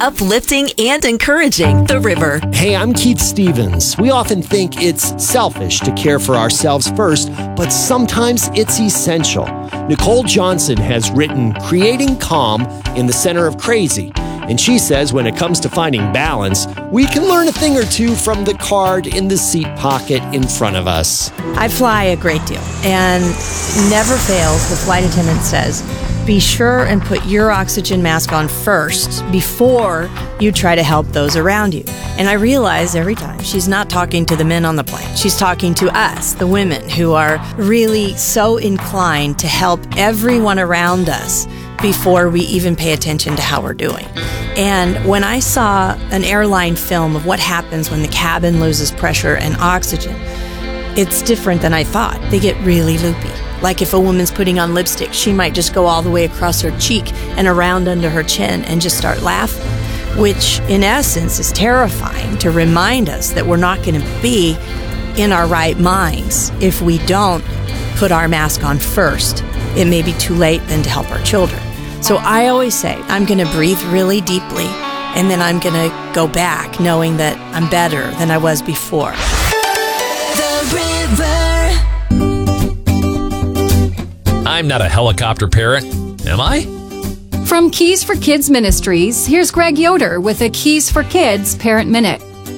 uplifting and encouraging the river. Hey, I'm Keith Stevens. We often think it's selfish to care for ourselves first, but sometimes it's essential. Nicole Johnson has written Creating Calm in the Center of Crazy. And she says when it comes to finding balance, we can learn a thing or two from the card in the seat pocket in front of us. I fly a great deal, and never fails, the flight attendant says, be sure and put your oxygen mask on first before you try to help those around you. And I realize every time she's not talking to the men on the plane. She's talking to us, the women, who are really so inclined to help everyone around us before we even pay attention to how we're doing. And when I saw an airline film of what happens when the cabin loses pressure and oxygen, it's different than I thought. They get really loopy. Like if a woman's putting on lipstick, she might just go all the way across her cheek and around under her chin and just start laughing, which in essence is terrifying to remind us that we're not going to be in our right minds if we don't put our mask on first. It may be too late then to help our children. So I always say, I'm going to breathe really deeply, and then I'm going to go back knowing that I'm better than I was before. The river. I'm not a helicopter parent, am I? From Keys for Kids Ministries, here's Greg Yoder with a Keys for Kids Parent Minute.